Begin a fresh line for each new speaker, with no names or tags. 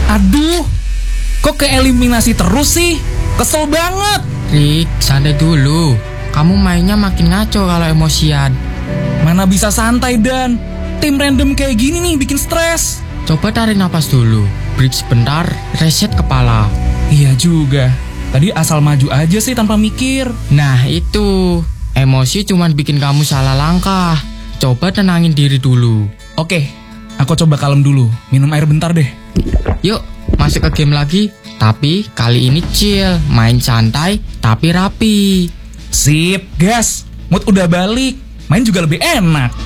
Aduh, kok keeliminasi terus sih? Kesel banget.
Rick, santai dulu. Kamu mainnya makin ngaco kalau emosian.
Mana bisa santai, Dan. Tim random kayak gini nih bikin stres.
Coba tarik napas dulu. Break sebentar, reset kepala.
Iya juga. Tadi asal maju aja sih tanpa mikir.
Nah itu, emosi cuman bikin kamu salah langkah. Coba tenangin diri dulu.
Oke, aku coba kalem dulu. Minum air bentar deh.
Yuk, masuk ke game lagi. Tapi kali ini chill, main santai tapi rapi.
Sip, gas. Mood udah balik. Main juga lebih enak.